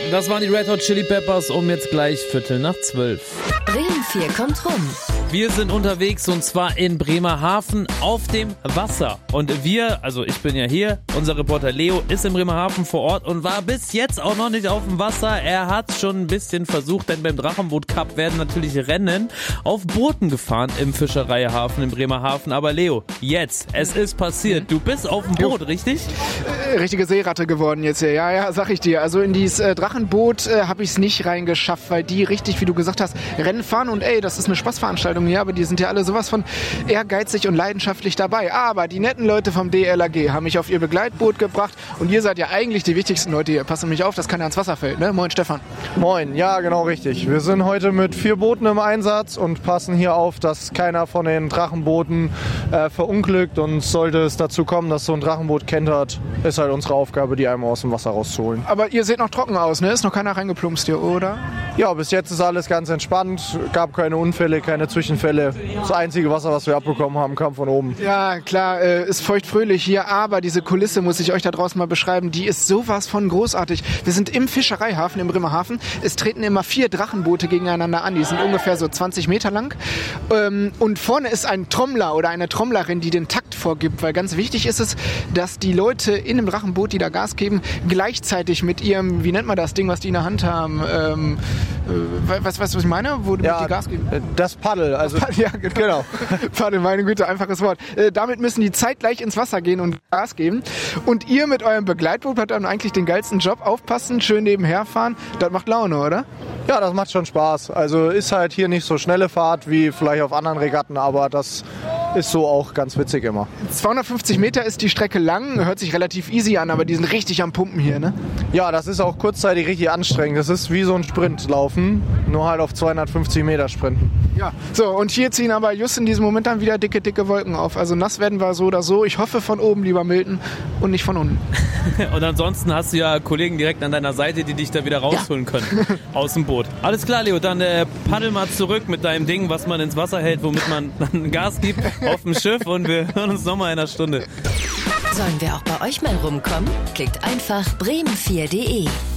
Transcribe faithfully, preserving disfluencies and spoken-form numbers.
Das waren die Red Hot Chili Peppers um jetzt gleich Viertel nach zwölf. Bremen vier kommt rum. Wir sind unterwegs und zwar in Bremerhaven auf dem Wasser. Und wir, also ich bin ja hier, unser Reporter Leo ist in Bremerhaven vor Ort und war bis jetzt auch noch nicht auf dem Wasser. Er hat schon ein bisschen versucht, denn beim Drachenboot Cup werden natürlich Rennen auf Booten gefahren im Fischereihafen in Bremerhaven. Aber Leo, jetzt, es ist passiert. Du bist auf dem Boot, richtig? Äh, richtige Seeratte geworden jetzt hier. Ja, ja, sag ich dir. Also in dieses äh, Drachenboot äh, habe ich es nicht reingeschafft, weil die richtig, wie du gesagt hast, Rennen fahren und ey, das ist eine Spaßveranstaltung hier, aber die sind ja alle sowas von ehrgeizig und leidenschaftlich dabei. Aber die netten Leute vom D L R G haben mich auf ihr Begleitboot gebracht und ihr seid ja eigentlich die wichtigsten Leute hier. Passt nämlich auf, dass keiner ans Wasser fällt, ne? Moin Stefan. Moin, ja genau richtig. Wir sind heute mit vier Booten im Einsatz und passen hier auf, dass keiner von den Drachenbooten äh, verunglückt, und sollte es dazu kommen, dass so ein Drachenboot kentert, ist halt unsere Aufgabe, die einmal aus dem Wasser rauszuholen. Aber ihr seht noch trocken aus, ne? Ist noch keiner reingeplumpst hier, oder? Ja, bis jetzt ist alles ganz entspannt, gab keine Unfälle, keine Zwischenfälle. Das einzige Wasser, was wir abbekommen haben, kam von oben. Ja, klar, äh, ist feuchtfröhlich hier, aber diese Kulisse muss ich euch da draußen mal beschreiben, die ist sowas von großartig. Wir sind im Fischereihafen in Bremerhaven. Es treten immer vier Drachenboote gegeneinander an, die sind ungefähr so zwanzig Meter lang. Ähm, und vorne ist ein Trommler oder eine Trommlerin, die den Takt vorgibt, weil ganz wichtig ist es, dass die Leute in dem Drachenboot, die da Gas geben, gleichzeitig mit ihrem, wie nennt man das Ding, was die in der Hand haben, ähm, äh, weißt du, was ich meine? Wo ja, die Gas geben? Das Paddel, also Paddel, ja, genau. genau. Paddel, meine Güte, einfaches Wort. Äh, damit müssen die zeitgleich ins Wasser gehen und Gas geben. Und ihr mit eurem Begleitboot habt dann eigentlich den geilsten Job, aufpassen, schön nebenher fahren. Das macht Laune, oder? Ja, das macht schon Spaß. Also ist halt hier nicht so schnelle Fahrt wie vielleicht auf anderen Regatten, aber das ist so auch ganz witzig immer. zweihundertfünfzig Meter ist die Strecke lang, hört sich relativ easy an, aber die sind richtig am Pumpen hier, ne? Ja, das ist auch kurzzeitig richtig anstrengend. Das ist wie so ein Sprintlaufen, nur halt auf zweihundertfünfzig Meter sprinten. Ja, so, und hier ziehen aber just in diesem Moment dann wieder dicke, dicke Wolken auf. Also nass werden wir so oder so. Ich hoffe von oben, lieber Milton, und nicht von unten. Und ansonsten hast du ja Kollegen direkt an deiner Seite, die dich da wieder rausholen ja. können aus dem Boot. Alles klar, Leo, dann äh, paddel mal zurück mit deinem Ding, was man ins Wasser hält, womit man dann Gas gibt auf dem Schiff, und wir hören uns nochmal in einer Stunde. Sollen wir auch bei euch mal rumkommen? Klickt einfach bremen vier punkt de.